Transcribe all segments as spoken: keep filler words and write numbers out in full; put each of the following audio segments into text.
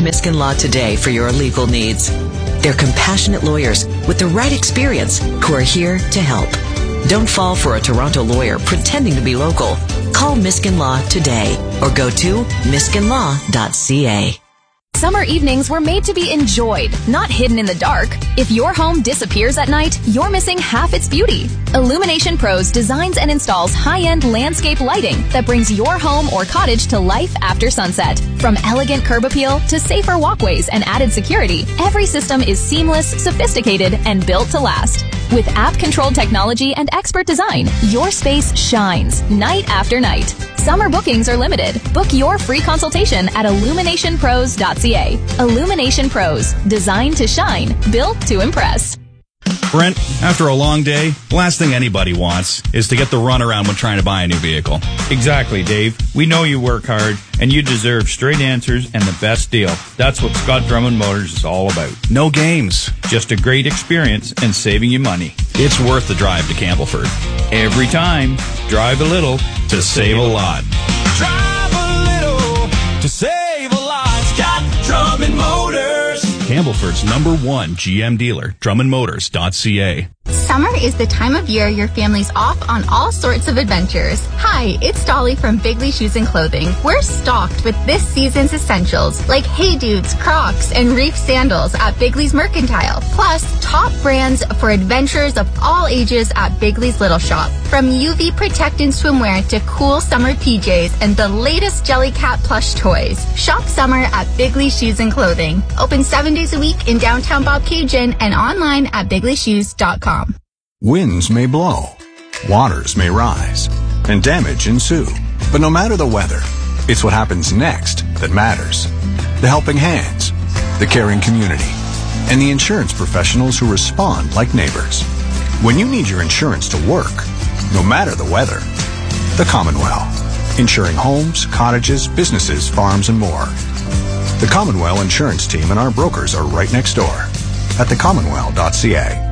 Miskin Law today for your legal needs. They're compassionate lawyers with the right experience who are here to help. Don't fall for a Toronto lawyer pretending to be local. Call Miskin Law today or go to miskin law dot c a. Summer evenings were made to be enjoyed, not hidden in the dark. If your home disappears at night, you're missing half its beauty. Illumination Pros designs and installs high-end landscape lighting that brings your home or cottage to life after sunset. From elegant curb appeal to safer walkways and added security, every system is seamless, sophisticated, and built to last. With app-controlled technology and expert design, your space shines night after night. Summer bookings are limited. Book your free consultation at illumination pros dot c a. Illumination Pros, designed to shine, built to impress. Brent, after a long day, the last thing anybody wants is to get the runaround when trying to buy a new vehicle. Exactly, Dave. We know you work hard, and you deserve straight answers and the best deal. That's what Scott Drummond Motors is all about. No games. Just a great experience and saving you money. It's worth the drive to Campbellford. Every time, drive a little to save a lot. Drive a little to save a lot. Scott Drummond Motors. Campbellford's number one G M dealer, drummond motors dot c a. Summer is the time of year your family's off on all sorts of adventures. Hi, it's Dolly from Bigley Shoes and Clothing. We're stocked with this season's essentials like Hey Dudes, Crocs, and Reef sandals at Bigley's Mercantile. Plus, top brands for adventurers of all ages at Bigley's Little Shop. From U V protectant swimwear to cool summer P Js and the latest Jellycat plush toys. Shop summer at Bigley Shoes and Clothing. Open seven days a week in downtown Bobcaygeon and online at bigley shoes dot com. Winds may blow, waters may rise, and damage ensue. But no matter the weather, it's what happens next that matters. The helping hands, the caring community, and the insurance professionals who respond like neighbors. When you need your insurance to work, no matter the weather, the Commonwealth, insuring homes, cottages, businesses, farms, and more. The Commonwealth Insurance Team and our brokers are right next door at the commonwealth dot c a.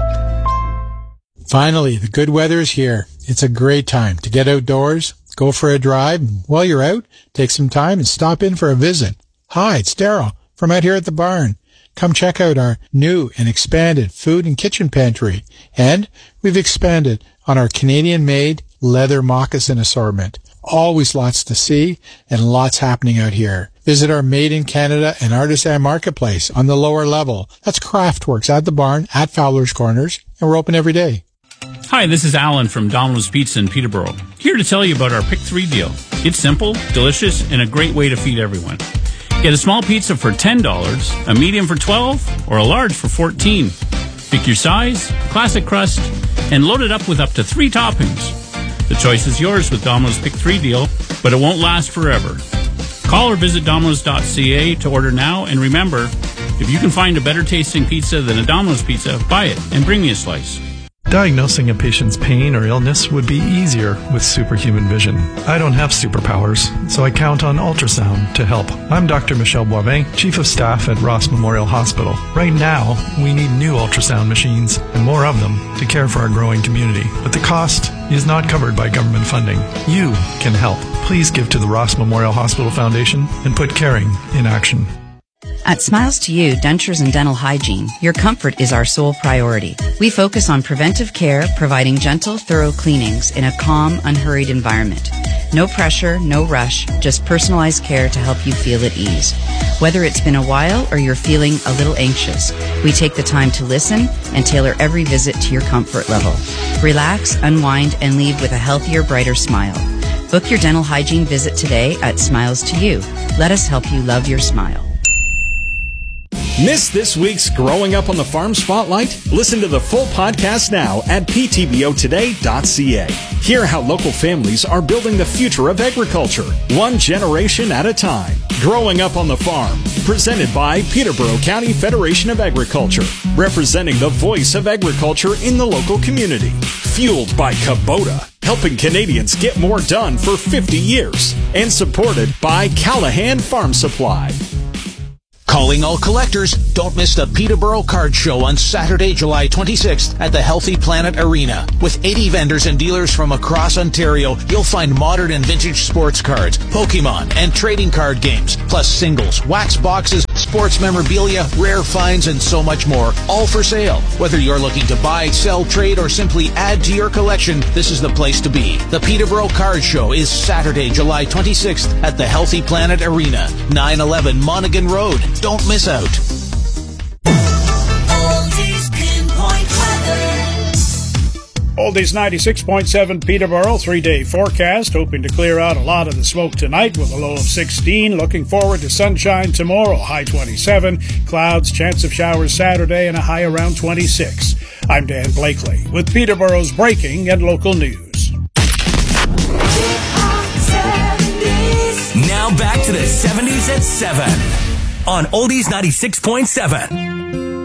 Finally, the good weather is here. It's a great time to get outdoors, go for a drive, and while you're out, take some time and stop in for a visit. Hi, it's Daryl from out here at the barn. Come check out our new and expanded food and kitchen pantry. And we've expanded on our Canadian-made leather moccasin assortment. Always lots to see and lots happening out here. Visit our Made in Canada and Artisan Marketplace on the lower level. That's Craftworks at the barn at Fowler's Corners, and we're open every day. Hi, this is Alan from Domino's Pizza in Peterborough. Here to tell you about our Pick three deal. It's simple, delicious, and a great way to feed everyone. Get a small pizza for ten dollars, a medium for twelve dollars, or a large for fourteen dollars. Pick your size, classic crust, and load it up with up to three toppings. The choice is yours with Domino's Pick three deal, but it won't last forever. Call or visit domino's dot c a to order now, and remember, if you can find a better tasting pizza than a Domino's pizza, buy it and bring me a slice. Diagnosing a patient's pain or illness would be easier with superhuman vision. I don't have superpowers, so I count on ultrasound to help. I'm Doctor Michelle Boivin, Chief of Staff at Ross Memorial Hospital. Right now, we need new ultrasound machines and more of them to care for our growing community. But the cost is not covered by government funding. You can help. Please give to the Ross Memorial Hospital Foundation and put caring in action. At Smiles to You Dentures and Dental Hygiene, your comfort is our sole priority. We focus on preventive care, providing gentle, thorough cleanings in a calm, unhurried environment. No pressure, no rush, just personalized care to help you feel at ease. Whether it's been a while or you're feeling a little anxious, we take the time to listen and tailor every visit to your comfort level. Relax, unwind, and leave with a healthier, brighter smile. Book your dental hygiene visit today at Smiles to You. Let us help you love your smile. Miss this week's Growing Up on the Farm Spotlight? Listen to the full podcast now at p t b o today dot c a. Hear how local families are building the future of agriculture, one generation at a time. Growing Up on the Farm, presented by Peterborough County Federation of Agriculture, representing the voice of agriculture in the local community. Fueled by Kubota, helping Canadians get more done for fifty years. And supported by Callahan Farm Supply. Calling all collectors, don't miss the Peterborough Card Show on Saturday, July twenty-sixth at the Healthy Planet Arena. With eighty vendors and dealers from across Ontario, you'll find modern and vintage sports cards, Pokemon, and trading card games, plus singles, wax boxes, sports memorabilia, rare finds, and so much more, all for sale. Whether you're looking to buy, sell, trade, or simply add to your collection, this is the place to be. The Peterborough Card Show is Saturday, July twenty-sixth at the Healthy Planet Arena, nine eleven Monaghan Road. Don't miss out. Oldies Pinpoint Weather. Oldies ninety-six point seven Peterborough, three-day forecast, hoping to clear out a lot of the smoke tonight with a low of sixteen. Looking forward to sunshine tomorrow, high twenty-seven. Clouds, chance of showers Saturday, and a high around twenty-six. I'm Dan Blakely with Peterborough's breaking and local news. Now back to the seventies at seven on Oldies ninety-six point seven.